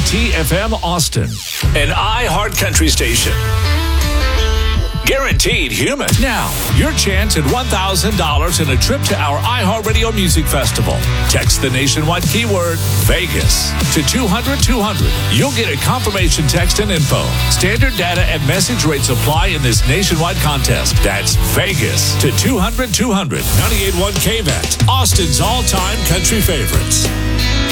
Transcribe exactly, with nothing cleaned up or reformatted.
T F M Austin, an iHeart Country station. Guaranteed human. Now, your chance at one thousand dollars and a trip to our iHeartRadio Music Festival. Text the nationwide keyword Vegas to two hundred two hundred. You'll get a confirmation text and info. Standard data and message rates apply in this nationwide contest. That's Vegas to two hundred two hundred. ninety-eight point one K V A T, Austin's all-time country favorites.